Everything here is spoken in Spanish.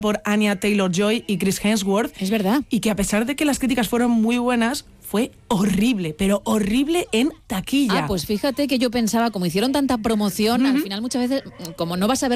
por Anya Taylor-Joy y Chris Hemsworth. Es verdad. Y que a pesar de que las críticas fueron muy buenas, fue horrible, pero horrible en taquilla. Pues fíjate que yo pensaba, como hicieron tanta promoción, al final muchas veces, como no vas a ver